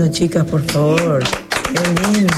lindo, chicas, por favor. Qué lindo.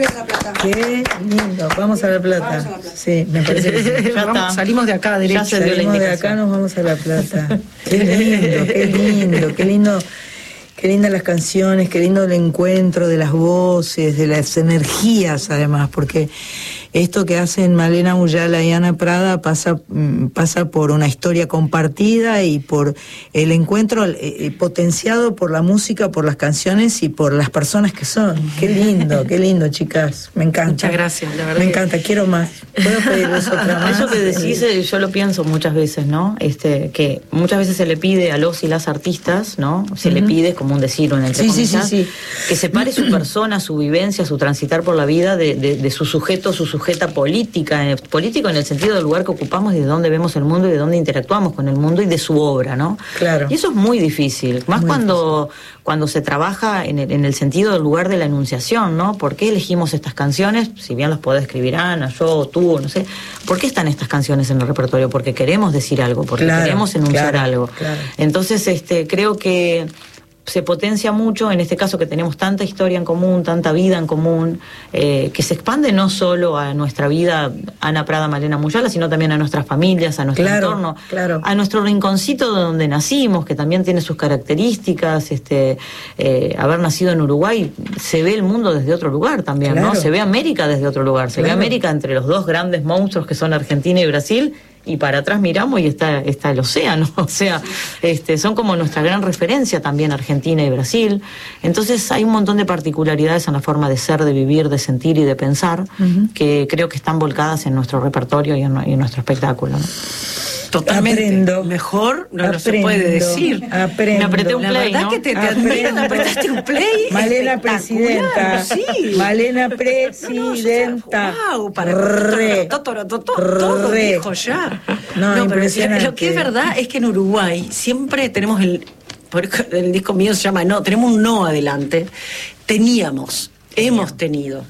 Qué lindo. Vamos a La Plata. Sí, me parece que sí. Ya está. Salimos de acá, derecho. Salimos de acá, nos vamos a La Plata. Qué lindo, qué lindo, qué lindo. Qué lindas las canciones, qué lindo el encuentro de las voces, de las energías además, porque esto que hacen Malena Uyala y Ana Prada pasa por una historia compartida y por el encuentro potenciado por la música, por las canciones y por las personas que son. Qué lindo, chicas, me encanta. Muchas gracias, la verdad. Me encanta, quiero más. ¿Puedo pedirles otra más? Eso que decís, yo lo pienso muchas veces, ¿no? Que muchas veces se le pide a los y las artistas, ¿no? Se le pide, como un decir, en entre comillas, que separe su persona, su vivencia, su transitar por la vida de su sujeto, su sujeta político en el sentido del lugar que ocupamos y de dónde vemos el mundo y de dónde interactuamos con el mundo y de su obra, ¿no? Claro. Y eso es muy difícil, más cuando se trabaja en el sentido del lugar de la enunciación, ¿no? ¿Por qué elegimos estas canciones? Si bien las puede escribir Ana, yo, tú, no sé. ¿Por qué están estas canciones en el repertorio? Porque queremos decir algo, porque queremos enunciar algo. Claro. Entonces, creo que se potencia mucho, en este caso que tenemos tanta historia en común, tanta vida en común, que se expande no solo a nuestra vida, Ana Prada, Malena Muyala, sino también a nuestras familias, a nuestro entorno, a nuestro rinconcito de donde nacimos, que también tiene sus características. Haber nacido en Uruguay, se ve el mundo desde otro lugar también, ¿no? Se ve América desde otro lugar, se ve América entre los dos grandes monstruos que son Argentina y Brasil, y para atrás miramos y está el océano, o sea, son como nuestra gran referencia también Argentina y Brasil. Entonces hay un montón de particularidades en la forma de ser, de vivir, de sentir y de pensar, que creo que están volcadas en nuestro repertorio y en nuestro espectáculo, ¿no? Totalmente. Aprendo. Mejor no se puede decir. Aprendo. Me apreté un play, la verdad, ¿no? que te apretaste un play. Malena Presidenta. Sí. Malena Presidenta. Wow, para todo dijo ya. No, impresionante. Lo que es verdad es que en Uruguay siempre tenemos el disco mío se llama No, tenemos un no adelante. Hemos tenido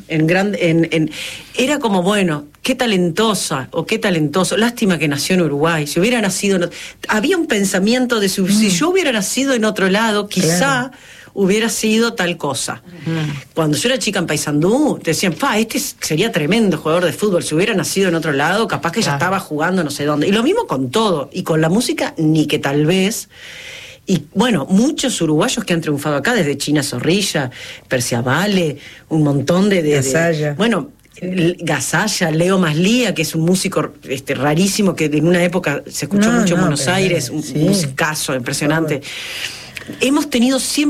era como, bueno, qué talentosa o qué talentoso, lástima que nació en Uruguay. Si hubiera nacido había un pensamiento de si yo hubiera nacido en otro lado, quizá hubiera sido tal cosa. Cuando yo era chica en Paysandú, te decían, sería tremendo jugador de fútbol. Si hubiera nacido en otro lado, capaz que ya estaba jugando no sé dónde. Y lo mismo con todo, y con la música, ni que tal vez. Y bueno, muchos uruguayos que han triunfado acá, desde China Zorrilla, Persia Vale, un montón de Gasalla. Bueno, Gasalla, Leo Maslía, que es un músico rarísimo, que en una época se escuchó mucho en Buenos Aires, un musicazo impresionante. Hemos tenido siempre